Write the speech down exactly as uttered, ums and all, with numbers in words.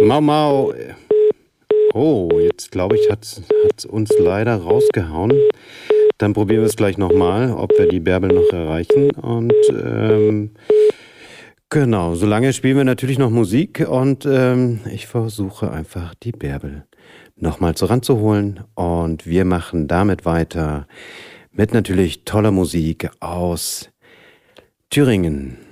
Mau Mau. Oh, jetzt glaube ich, hat es uns leider rausgehauen. Dann probieren wir es gleich nochmal, ob wir die Bärbel noch erreichen. Und ähm, genau, solange spielen wir natürlich noch Musik. Und ähm, ich versuche einfach die Bärbel nochmal so ranzuholen. Und wir machen damit weiter mit natürlich toller Musik aus Thüringen.